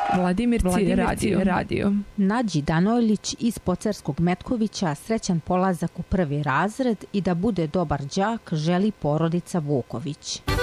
Vladimirci radio. Nađi Danojlić iz Pocerskog Metkovića srećan polazak u 1. razred i da bude dobar đak želi porodica Vuković.